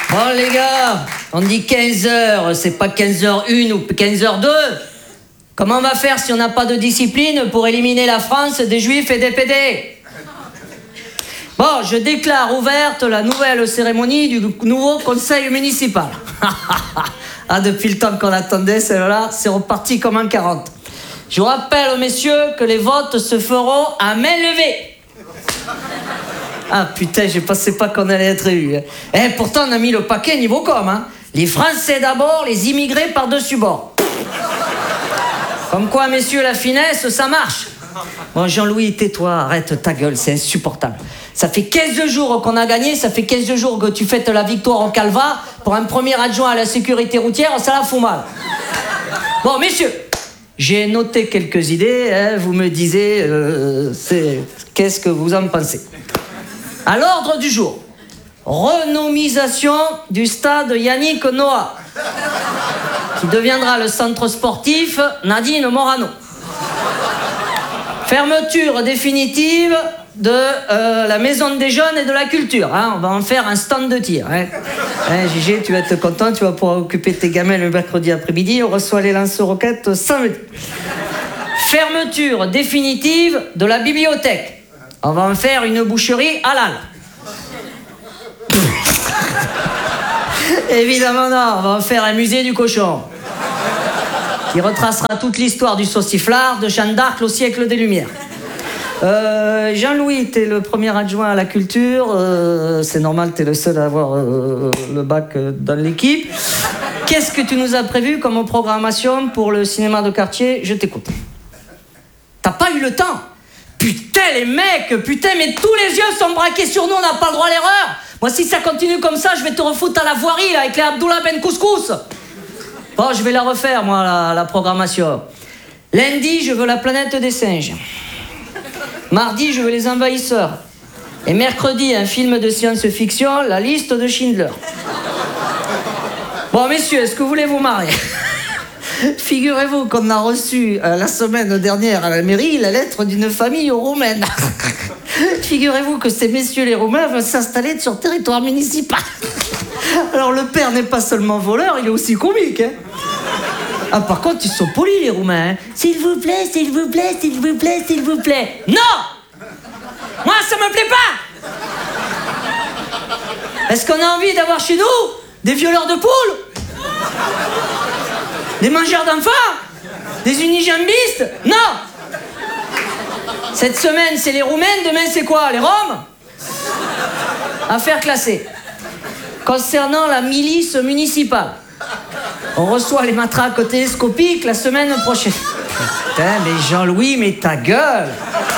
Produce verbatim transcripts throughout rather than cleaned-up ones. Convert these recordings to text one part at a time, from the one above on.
Bon les gars, on dit quinze heures, c'est pas quinze heures une ou quinze heures deux. Comment on va faire si on n'a pas de discipline pour éliminer la France des juifs et des pédés? Bon, je déclare ouverte la nouvelle cérémonie du nouveau conseil municipal. Ah, depuis le temps qu'on attendait, celle-là, c'est reparti comme en quarante. Je vous rappelle, messieurs, que les votes se feront à main levée. Ah putain, je pensais pas qu'on allait être élus. Eh, pourtant, on a mis le paquet niveau com. Hein. Les Français d'abord, les immigrés par-dessus bord. Comme quoi, messieurs, la finesse, ça marche. Bon, Jean-Louis, tais-toi, arrête ta gueule, c'est insupportable. Ça fait quinze jours qu'on a gagné, ça fait quinze jours que tu fêtes la victoire au Calva. Pour un premier adjoint à la sécurité routière, ça la fout mal. Bon, messieurs, j'ai noté quelques idées, hein, vous me disiez, euh, c'est... qu'est-ce que vous en pensez? À l'ordre du jour, renomisation du stade Yannick Noah, qui deviendra le centre sportif Nadine Morano. Fermeture définitive de euh, la maison des jeunes et de la culture. Hein. On va en faire un stand de tir. Hein. Hein, Gégé, tu vas être content, tu vas pouvoir occuper tes gamins le mercredi après-midi. On reçoit les lance-roquettes samedi. Fermeture définitive de la bibliothèque. On va en faire une boucherie halal. Évidemment non, on va en faire un musée du cochon qui retracera toute l'histoire du sauciflard, de Jeanne d'Arc au siècle des Lumières. Euh, Jean-Louis, t'es le premier adjoint à la culture, euh, c'est normal, t'es le seul à avoir euh, le bac euh, dans l'équipe. Qu'est-ce que tu nous as prévu comme programmation pour le cinéma de quartier? Je t'écoute. T'as pas eu le temps? Putain les mecs, putain mais tous les yeux sont braqués sur nous, on n'a pas le droit à l'erreur. Moi si ça continue comme ça, je vais te refoutre à la voirie là, avec les Abdullah Ben Couscous. Bon, je vais la refaire moi la, la programmation. Lundi, je veux la planète des singes. Mardi, je veux les envahisseurs. Et mercredi, un film de science-fiction, La liste de Schindler. Bon messieurs, est-ce que vous voulez vous marier? Figurez-vous qu'on a reçu euh, la semaine dernière à la mairie la lettre d'une famille roumaine. Figurez-vous que ces messieurs les Roumains veulent s'installer sur le territoire municipal. Alors le père n'est pas seulement voleur, il est aussi comique. Hein. Ah par contre ils sont polis les Roumains. Hein. S'il vous plaît, s'il vous plaît, s'il vous plaît, s'il vous plaît. Non! Moi ça me plaît pas! Est-ce qu'on a envie d'avoir chez nous des violeurs de poules? Des mangeurs d'enfants? Des unijambistes? Non! Cette semaine, c'est les Roumains, demain, c'est quoi? Les Roms? Affaire classée. Concernant la milice municipale, on reçoit les matraques télescopiques la semaine prochaine. Putain, mais Jean-Louis, mais ta gueule!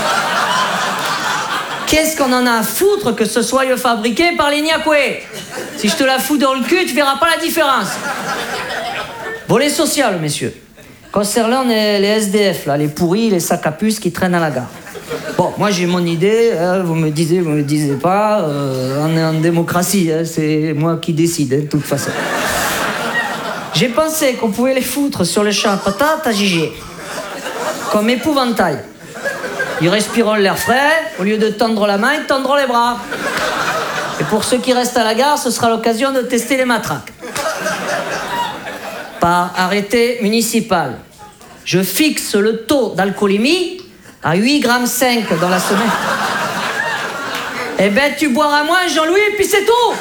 Qu'est-ce qu'on en a à foutre que ce soit fabriqué par les Niakoués? Si je te la fous dans le cul, tu verras pas la différence. Volet social, messieurs. Concernant les, les S D F, là, les pourris, les sacs à puces qui traînent à la gare. Bon, moi j'ai mon idée, hein, vous me disiez, vous me disiez pas, euh, on est en démocratie, hein, c'est moi qui décide, hein, de toute façon. J'ai pensé qu'on pouvait les foutre sur le champ à patates à Gégé, comme épouvantail. Ils respireront l'air frais, au lieu de tendre la main, ils tendront les bras. Et pour ceux qui restent à la gare, ce sera l'occasion de tester les matraques. Par arrêté municipal, je fixe le taux d'alcoolémie à huit virgule cinq grammes dans la semaine. Eh ben, tu boiras moins, Jean-Louis, et puis c'est tout.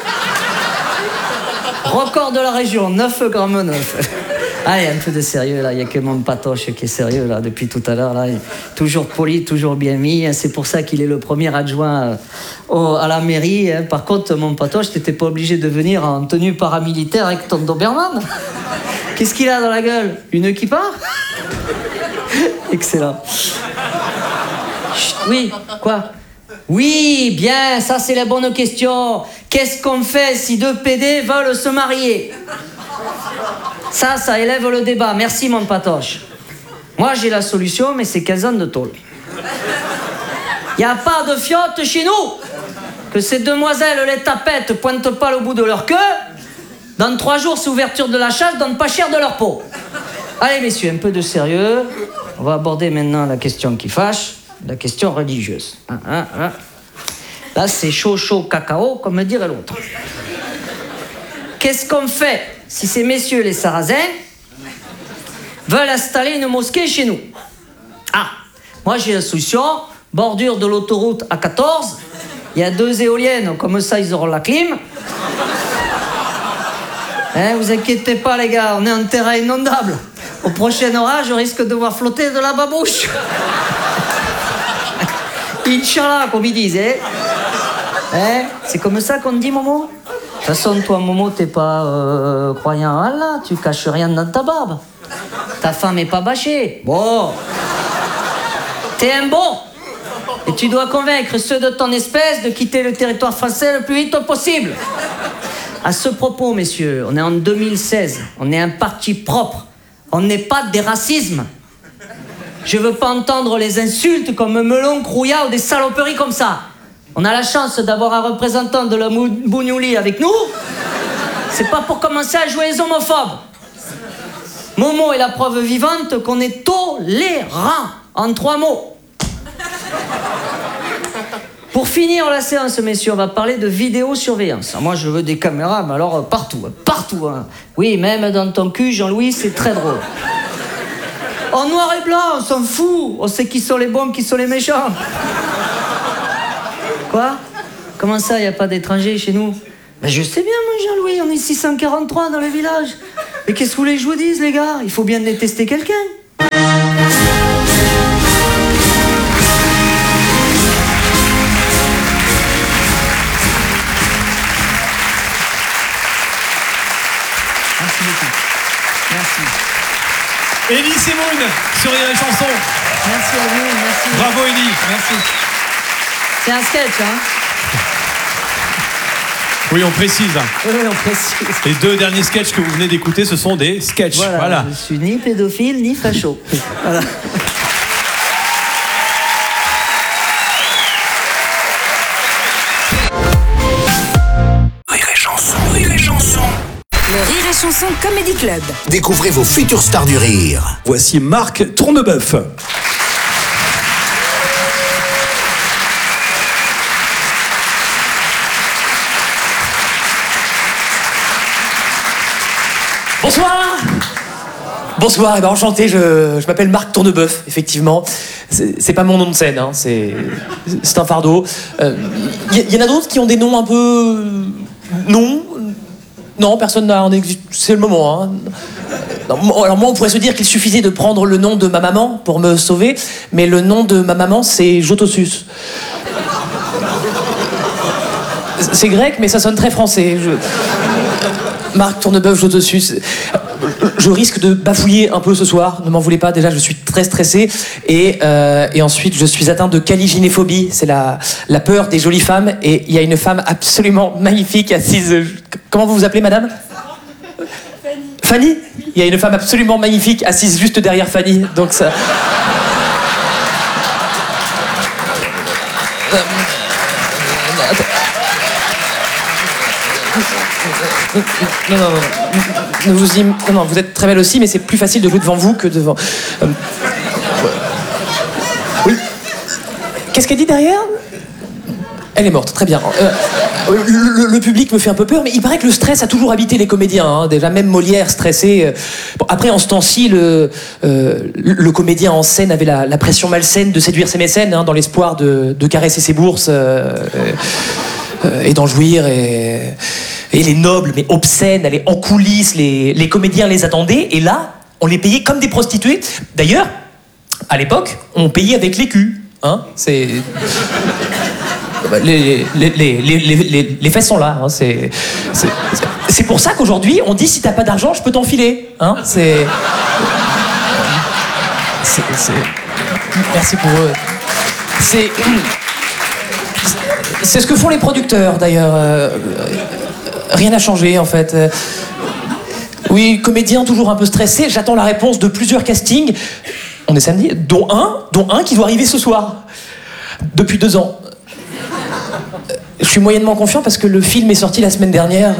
Record de la région, neuf virgule neuf grammes. Allez, un peu de sérieux, là. Il n'y a que mon patoche qui est sérieux, là, depuis tout à l'heure. Là. Toujours poli, toujours bien mis. C'est pour ça qu'il est le premier adjoint au, à la mairie. Par contre, mon patoche, t'étais pas obligé de venir en tenue paramilitaire avec ton Doberman. Qu'est-ce qu'il a dans la gueule? Une qui part? Excellent. Chut, oui, quoi? Oui, bien, ça c'est la bonne question. Qu'est-ce qu'on fait si deux pédés veulent se marier? Ça, ça élève le débat. Merci, mon patoche. Moi, j'ai la solution, mais c'est quinze ans de tôle. Il n'y a pas de fiotte chez nous. Que ces demoiselles, les tapettes, pointent pas le bout de leur queue. Dans trois jours, c'est ouverture de la chasse, donnent pas cher de leur peau. Allez, messieurs, un peu de sérieux. On va aborder maintenant la question qui fâche, la question religieuse. Hein, hein, hein. Là, c'est chaud, chaud, cacao, comme dirait l'autre. qu'est-ce qu'on fait si ces messieurs les Sarrasins veulent installer une mosquée chez nous? Ah, moi j'ai la solution, bordure de l'autoroute A quatorze, il y a deux éoliennes, comme ça ils auront la clim. Hein, vous inquiétez pas les gars, on est en terrain inondable. Au prochain orage, je risque de voir flotter de la babouche. Inch'Allah, comme ils disent, hein. Hein, c'est comme ça qu'on dit, Momo? De toute façon, toi, Momo, t'es pas euh, croyant en Allah, tu caches rien dans ta barbe. Ta femme est pas bâchée. Bon. T'es un bon. Et tu dois convaincre ceux de ton espèce de quitter le territoire français le plus vite possible. À ce propos, messieurs, on est en deux mille seize. On est un parti propre. On n'est pas des racismes. Je veux pas entendre les insultes comme melon, crouillat ou des saloperies comme ça. On a la chance d'avoir un représentant de la Bougnouli avec nous. C'est pas pour commencer à jouer les homophobes. Momo est la preuve vivante qu'on est tolérant. En trois mots. Pour finir la séance, messieurs, on va parler de vidéosurveillance. Moi, je veux des caméras, mais alors partout, partout. Hein. Oui, même dans ton cul, Jean-Louis, c'est très drôle. En noir et blanc, on s'en fout. On sait qui sont les bons, qui sont les méchants. Quoi? Comment ça, il n'y a pas d'étrangers chez nous? Ben, je sais bien, moi, Jean-Louis, on est six cent quarante-trois dans le village. Mais qu'est-ce que vous voulez que je vous dise, les gars? Il faut bien détester quelqu'un. Merci beaucoup. Merci. Élie Semoun sur Rire et Chanson. Merci à vous, merci. Bravo Élie, merci. C'est un sketch, hein? Oui, on précise. Oui, on précise. Les deux derniers sketchs que vous venez d'écouter, ce sont des sketchs. Voilà, voilà. Je suis ni pédophile, ni facho. Voilà. Rire et Chanson, Rire et Chanson. Le Rire et Chanson Comedy Club. Découvrez vos futures stars du rire. Voici Marc Tourneboeuf. Bonsoir. Bonsoir, et ben enchanté, je, je m'appelle Marc Tourneboeuf, effectivement. C'est, c'est pas mon nom de scène, hein, c'est, c'est un fardeau. Il euh, y, y en a d'autres qui ont des noms un peu... Non Non, personne n'a un existe. C'est le moment. Hein. Non, alors moi, on pourrait se dire qu'il suffisait de prendre le nom de ma maman pour me sauver, mais le nom de ma maman, c'est Jotossus. C'est grec, mais ça sonne très français. Je... Marc Tourneboeuf, Jotossus. Je risque de bafouiller un peu ce soir, ne m'en voulez pas, déjà je suis très stressé. Et, euh, et ensuite je suis atteint de caligynéphobie, c'est la, la peur des jolies femmes. Et il y a une femme absolument magnifique assise... Comment vous vous appelez, madame? Fanny. Fanny? Il y a une femme absolument magnifique assise juste derrière Fanny, donc ça... Non, non, non, ne vous y... non, non, vous êtes très belle aussi, mais c'est plus facile de jouer devant vous que devant... Euh... Oui. Qu'est-ce qu'elle dit derrière? Elle est morte, très bien. Euh, le, le public me fait un peu peur, mais il paraît que le stress a toujours habité les comédiens. Hein. Déjà, même Molière stressé. Bon, après, en ce temps-ci, le, euh, le comédien en scène avait la, la pression malsaine de séduire ses mécènes, hein, dans l'espoir de, de caresser ses bourses euh, euh, et d'en jouir. Et, et les nobles, mais obscènes, allaient en coulisses, les, les comédiens les attendaient, et là, on les payait comme des prostituées. D'ailleurs, à l'époque, on payait avec l'écu. Hein, c'est... Les, les, les, les, les, les faits sont là. Hein, c'est, c'est, c'est pour ça qu'aujourd'hui, on dit si t'as pas d'argent, je peux t'enfiler. Hein, c'est, c'est, c'est... Merci pour eux. C'est, c'est ce que font les producteurs, d'ailleurs. Euh, rien n'a changé, en fait. Oui, comédien toujours un peu stressé. J'attends la réponse de plusieurs castings. On est samedi, dont un, dont un qui doit arriver ce soir. Depuis deux ans. Je suis moyennement confiant parce que le film est sorti la semaine dernière.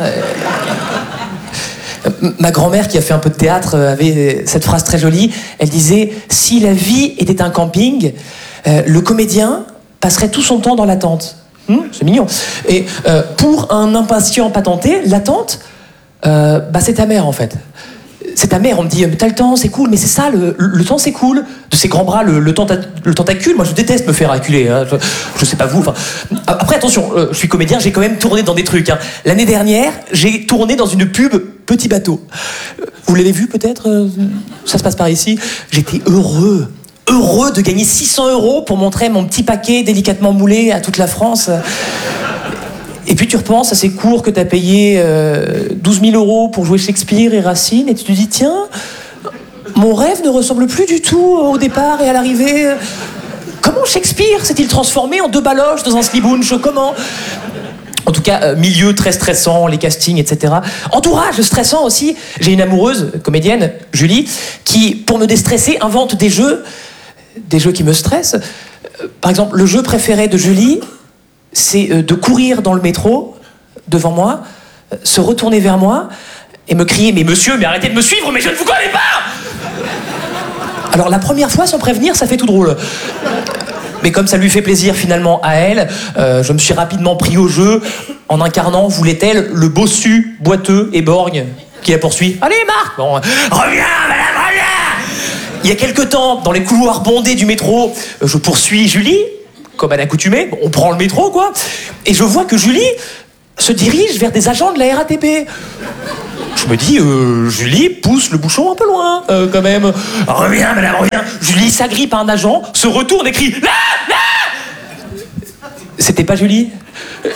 Ma grand-mère, qui a fait un peu de théâtre, avait cette phrase très jolie. Elle disait « Si la vie était un camping, euh, le comédien passerait tout son temps dans l'attente. Hum, » C'est mignon. Et euh, pour un impatient patenté, l'attente, euh, bah c'est ta mère en fait. C'est ta mère, on me dit, t'as le temps, c'est cool, mais c'est ça, le, le temps c'est cool. De ses grands bras, le, le, tenta, le tentacule, moi je déteste me faire acculer, hein. je, je sais pas vous. Enfin, après attention, euh, je suis comédien, j'ai quand même tourné dans des trucs. Hein. L'année dernière, j'ai tourné dans une pub Petit Bateau. Vous l'avez vu peut-être euh, ça se passe par ici. J'étais heureux, heureux de gagner six cents euros pour montrer mon petit paquet délicatement moulé à toute la France. Et puis tu repenses à ces cours que t'as payé euh, douze mille euros pour jouer Shakespeare et Racine, et tu te dis, tiens, mon rêve ne ressemble plus du tout au départ et à l'arrivée. Comment Shakespeare s'est-il transformé en deux baloches dans un slibunch? Comment? En tout cas, euh, milieu très stressant, les castings, et cetera. Entourage stressant aussi. J'ai une amoureuse, comédienne, Julie, qui, pour me déstresser, invente des jeux, des jeux qui me stressent. Euh, par exemple, le jeu préféré de Julie, c'est euh, de courir dans le métro, devant moi, euh, se retourner vers moi, et me crier « Mais monsieur, mais arrêtez de me suivre, mais je ne vous connais pas !» Alors la première fois, sans prévenir, ça fait tout drôle. Mais comme ça lui fait plaisir finalement à elle, euh, je me suis rapidement pris au jeu en incarnant, voulait-elle, le bossu, boiteux et borgne qui la poursuit. Allez Marc, bon, reviens madame, reviens. Il y a quelque temps, dans les couloirs bondés du métro, je poursuis Julie, comme à l'accoutumée, on prend le métro quoi, et je vois que Julie se dirige vers des agents de la R A T P. Je me dis, euh, Julie pousse le bouchon un peu loin, euh, quand même. Reviens, madame, reviens. Julie s'agrippe à un agent, se retourne et crie là, là. C'était pas Julie. Euh...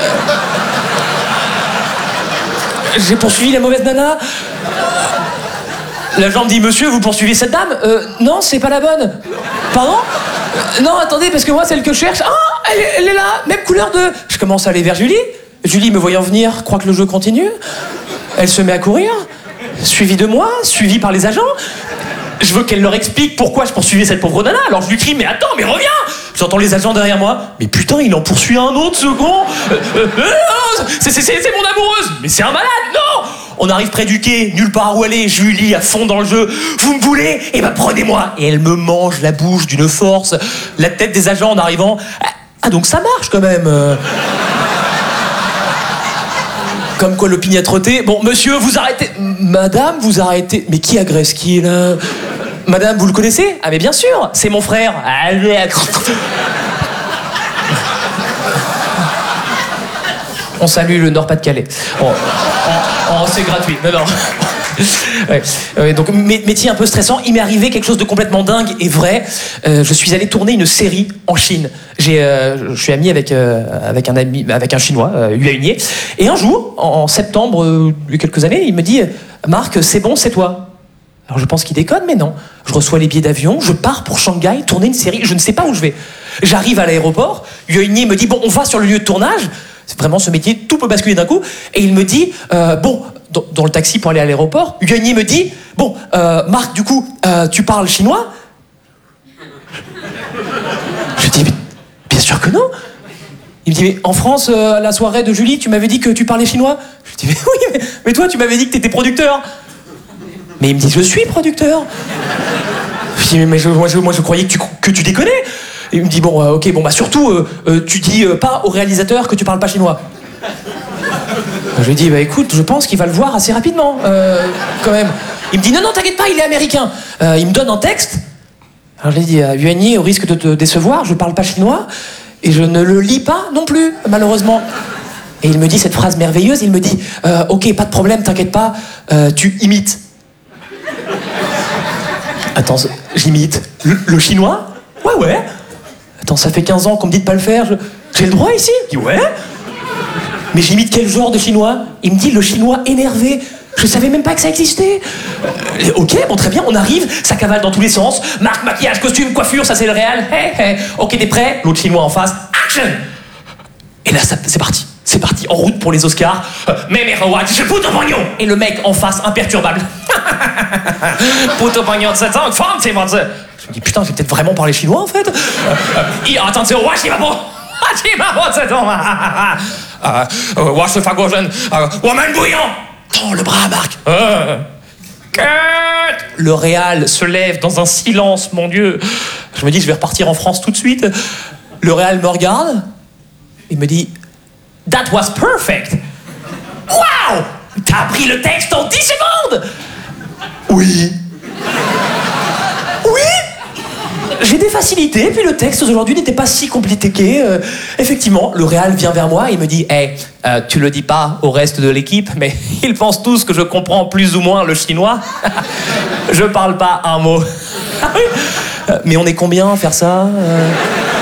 J'ai poursuivi la mauvaise nana. L'agent me dit, monsieur, vous poursuivez cette dame? euh, Non, c'est pas la bonne. Pardon? euh, Non, attendez, parce que moi, celle que je cherche. Ah, elle, elle est là, même couleur de. Je commence à aller vers Julie. Julie, me voyant venir, croit que le jeu continue. Elle se met à courir, suivie de moi, suivie par les agents. Je veux qu'elle leur explique pourquoi je poursuivais cette pauvre nana. Alors je lui crie, mais attends, mais reviens. J'entends les agents derrière moi. Mais putain, il en poursuit un autre second. Euh, euh, euh, c'est, c'est, c'est mon amoureuse. Mais c'est un malade, non. On arrive près du quai, nulle part où aller. Julie à fond dans le jeu. Vous me voulez? Eh ben prenez-moi. Et elle me mange la bouche d'une force. La tête des agents en arrivant. Ah donc ça marche quand même. Comme quoi l'opiniâtreté. Bon, monsieur, vous arrêtez. Madame, vous arrêtez. Mais qui agresse qui, là? Madame, vous le connaissez? Ah, mais bien sûr, c'est mon frère. On salue le Nord-Pas-de-Calais. Oh, oh, oh, c'est gratuit. Non, non. Ouais. Euh, donc métier un peu stressant. Il m'est arrivé quelque chose de complètement dingue et vrai. Euh, je suis allé tourner une série en Chine. J'ai, euh, je suis ami avec euh, avec un ami, avec un Chinois, euh, Yuanier. Et un jour, en, en septembre, euh, il y a quelques années, il me dit, Marc, c'est bon, c'est toi. Alors je pense qu'il déconne, mais non. Je reçois les billets d'avion, je pars pour Shanghai tourner une série. Je ne sais pas où je vais. J'arrive à l'aéroport. Yuanier me dit, bon, on va sur le lieu de tournage. C'est vraiment ce métier, tout peut basculer d'un coup. Et il me dit, euh, bon. Dans, dans le taxi pour aller à l'aéroport, Yuanier me dit, bon, euh, Marc, du coup, euh, tu parles chinois? Je dis, mais bien sûr que non. Il me dit, mais en France, euh, à la soirée de Julie, tu m'avais dit que tu parlais chinois? Je dis, mais oui, mais, mais toi, tu m'avais dit que t'étais producteur. Mais il me dit, je suis producteur. Je dis, mais, mais je, moi, je, moi, je croyais que tu, que tu déconnais. Et il me dit, bon, euh, ok, bon, bah surtout, euh, euh, tu dis euh, pas au réalisateur que tu parles pas chinois. Je lui dis, bah écoute, je pense qu'il va le voir assez rapidement, euh, quand même. Il me dit, non, non, t'inquiète pas, il est américain. Euh, il me donne un texte. Alors je lui dis, Yuanier, au risque de te décevoir, je parle pas chinois et je ne le lis pas non plus, malheureusement. Et il me dit cette phrase merveilleuse, il me dit, euh, ok, pas de problème, t'inquiète pas, euh, tu imites. Attends, j'imite le, le chinois? Ouais, ouais. Attends, ça fait quinze ans qu'on me dit de pas le faire, je... j'ai le droit ici? Je dis, ouais. Mais j'imite quel genre de chinois? Il me dit le chinois énervé. Je savais même pas que ça existait. Euh, ok, bon, très bien, on arrive, ça cavale dans tous les sens. Marque, maquillage, costume, coiffure, ça c'est le réel. Hey, hey. Ok, t'es prêt? L'autre chinois en face. Action! Et là, ça, c'est parti. C'est parti, en route pour les Oscars. Euh, mais mais je puto pognon! Et le mec en face, imperturbable. Puto pognon de sept ans, femme, c'est moi. Je me dis, putain, j'ai peut-être vraiment parlé chinois en fait. Euh, euh, attends, c'est roi, je pas. Tends le bras, Marc. Le réal se lève dans un silence, mon Dieu. Je me dis, je vais repartir en France tout de suite. Le réal me regarde. Il me dit, that was perfect. Wow! Ta T'as appris le texte en dix secondes? Oui. Oui. J'ai des facilités, puis le texte aujourd'hui n'était pas si compliqué. Euh, effectivement, le réal vient vers moi et me dit « Hey, euh, tu le dis pas au reste de l'équipe, mais ils pensent tous que je comprends plus ou moins le chinois. Je parle pas un mot. » euh, Mais on est combien à faire ça euh...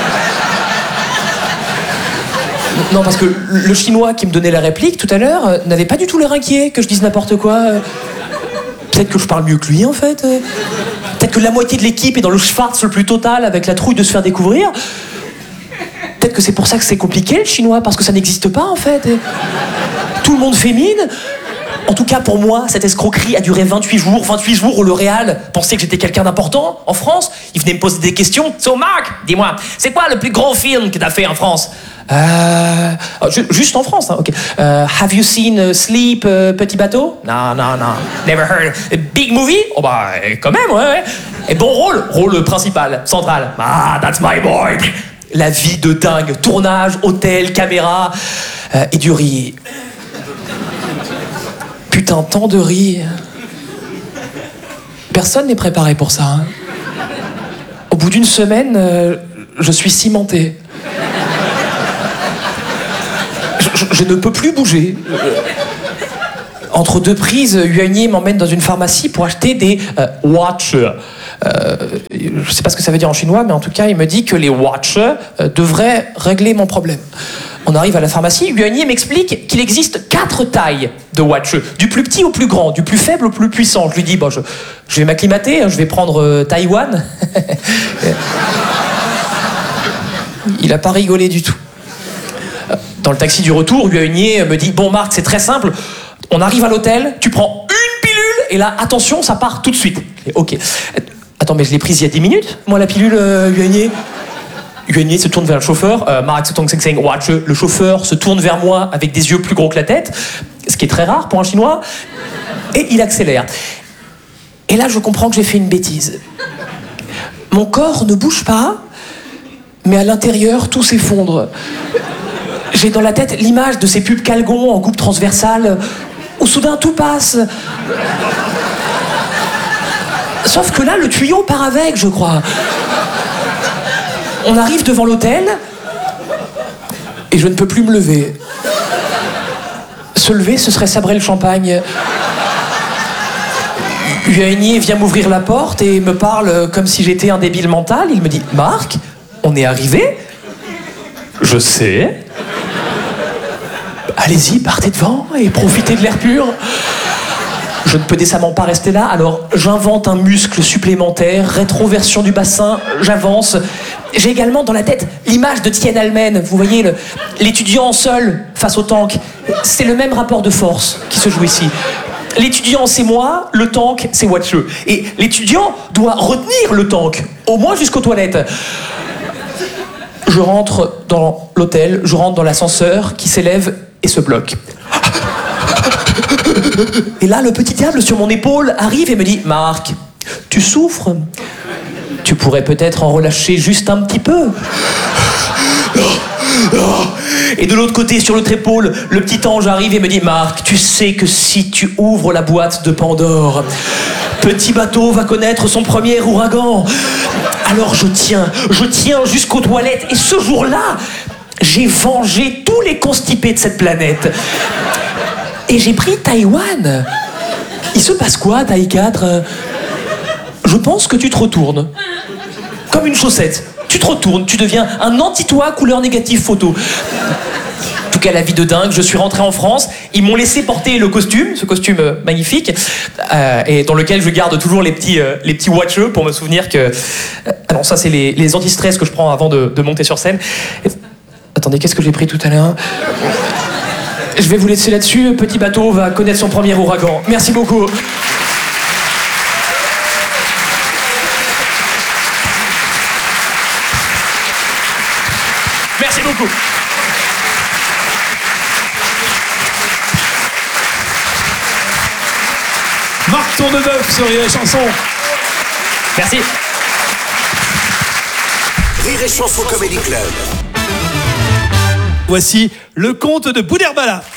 Non, parce que le chinois qui me donnait la réplique tout à l'heure euh, n'avait pas du tout l'air inquiet que je dise n'importe quoi. Euh... Peut-être que je parle mieux que lui, en fait. Euh... Peut-être que la moitié de l'équipe est dans le schwarz le plus total avec la trouille de se faire découvrir. Peut-être que c'est pour ça que c'est compliqué, le chinois, parce que ça n'existe pas, en fait. Et... Tout le monde fait mine. En tout cas, pour moi, cette escroquerie a duré vingt-huit jours. vingt-huit jours où le réal pensait que j'étais quelqu'un d'important en France. Il venait me poser des questions. So, Marc, dis-moi, c'est quoi le plus gros film que t'as fait en France? Euh... oh, ju- juste en France, hein, ok. Euh, have you seen uh, Sleep, uh, Petit Bateau? Non, non, non. Never heard. A big movie? Oh bah, quand même, ouais, ouais. Et bon rôle? Rôle principal, central. Ah, that's my boy. La vie de dingue. Tournage, hôtel, caméra euh, et du riz. Putain, tant de riz. Personne n'est préparé pour ça. Hein. Au bout d'une semaine, euh, je suis cimenté. Je, je ne peux plus bouger. Entre deux prises, Yuanyi m'emmène dans une pharmacie pour acheter des euh, watch. Euh, je ne sais pas ce que ça veut dire en chinois, mais en tout cas, il me dit que les watch euh, devraient régler mon problème. On arrive à la pharmacie, Yuanyi m'explique qu'il existe quatre tailles de watch, du plus petit au plus grand, du plus faible au plus puissant. Je lui dis, bon, je, je vais m'acclimater, je vais prendre euh, Taïwan. Il n'a pas rigolé du tout. Dans le taxi du retour, Yuanyi me dit, bon Marc, c'est très simple, on arrive à l'hôtel, tu prends une pilule, et là, attention, ça part tout de suite. Et, ok. Attends, mais je l'ai prise il y a dix minutes, moi, la pilule, euh, Yuanyi. Yuanyi se tourne vers le chauffeur, euh, Marc se tourne sing sing watch. Le chauffeur se tourne vers moi avec des yeux plus gros que la tête, ce qui est très rare pour un Chinois, et il accélère. Et là, je comprends que j'ai fait une bêtise. Mon corps ne bouge pas, mais à l'intérieur, tout s'effondre. J'ai dans la tête l'image de ces pubs Calgon en coupe transversale, où soudain tout passe. Sauf que là, le tuyau part avec, je crois. On arrive devant l'hôtel, et je ne peux plus me lever. Se lever, ce serait sabrer le champagne. Yuanyi vient m'ouvrir la porte et me parle comme si j'étais un débile mental. Il me dit « Marc, on est arrivé ?» Je sais. Allez-y, partez devant et profitez de l'air pur. Je ne peux décemment pas rester là, alors j'invente un muscle supplémentaire, rétroversion du bassin, j'avance. J'ai également dans la tête l'image de Tiananmen, vous voyez, le, l'étudiant seul face au tank. C'est le même rapport de force qui se joue ici. L'étudiant, c'est moi, le tank, c'est Watcheux. Et l'étudiant doit retenir le tank, au moins jusqu'aux toilettes. Je rentre dans l'hôtel, je rentre dans l'ascenseur qui s'élève et se bloque. Et là, le petit diable sur mon épaule arrive et me dit « Marc, tu souffres? Tu pourrais peut-être en relâcher juste un petit peu. » Et de l'autre côté, sur l'autre épaule, le petit ange arrive et me dit « Marc, tu sais que si tu ouvres la boîte de Pandore, Petit Bateau va connaître son premier ouragan. Alors je tiens, je tiens jusqu'aux toilettes. Et ce jour-là, j'ai vengé tous les constipés de cette planète. Et j'ai pris Taïwan. Il se passe quoi, Taï quatre? Je pense que tu te retournes. Comme une chaussette. Tu te retournes, tu deviens un anti-toi couleur négative photo. En tout cas, la vie de dingue, je suis rentré en France, ils m'ont laissé porter le costume, ce costume euh, magnifique, euh, et dans lequel je garde toujours les petits, euh, les petits watcheux pour me souvenir que... Euh, alors ça, c'est les, les anti-stress que je prends avant de, de monter sur scène. Et... Attendez, qu'est-ce que j'ai pris tout à l'heure? Je vais vous laisser là-dessus, Petit Bateau va connaître son premier ouragan. Merci beaucoup. Merci beaucoup. Marc Tournebeuf sur Rire et Chanson. Merci. Rire et Chanson Comedy Club. Voici le conte de Boudherbala.